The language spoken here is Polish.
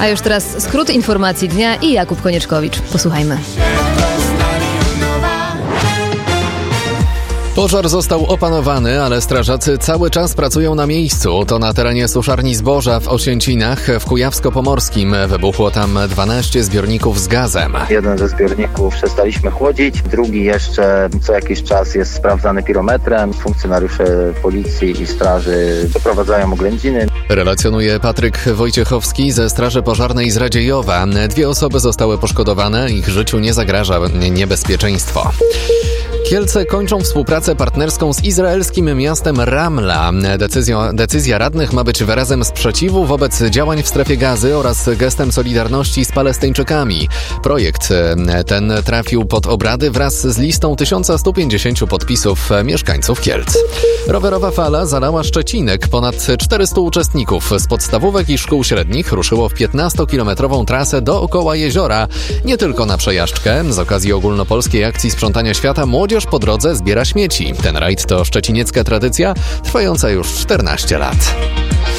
A już teraz skrót informacji dnia i Jakub Konieczkowicz. Posłuchajmy. Pożar został opanowany, ale strażacy cały czas pracują na miejscu. To na terenie suszarni zboża w Osięcinach w Kujawsko-Pomorskim. Wybuchło tam 12 zbiorników z gazem. Jeden ze zbiorników przestaliśmy chłodzić, drugi jeszcze co jakiś czas jest sprawdzany pirometrem. Funkcjonariusze policji i straży doprowadzają oględziny. Relacjonuje Patryk Wojciechowski ze Straży Pożarnej z Radziejowa. 2 osoby zostały poszkodowane, ich życiu nie zagraża niebezpieczeństwo. Kielce kończą współpracę partnerską z izraelskim miastem Ramla. Decyzja radnych ma być wyrazem sprzeciwu wobec działań w strefie Gazy oraz gestem solidarności z Palestyńczykami. Projekt ten trafił pod obrady wraz z listą 1150 podpisów mieszkańców Kielc. Rowerowa fala zalała Szczecinek. Ponad 400 uczestników z podstawówek i szkół średnich ruszyło w 15-kilometrową trasę dookoła jeziora. Nie tylko na przejażdżkę. Z okazji ogólnopolskiej akcji sprzątania świata młodzież po drodze zbiera śmieci. Ten rajd to szczeciniecka tradycja trwająca już 14 lat.